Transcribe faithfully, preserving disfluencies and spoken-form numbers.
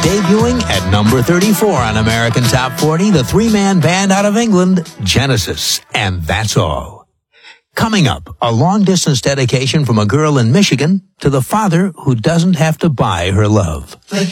Debuting at number thirty-four on American Top forty, the three-man band out of England, Genesis, and That's All. Coming up, a long-distance dedication from a girl in Michigan to the father who doesn't have to buy her love. The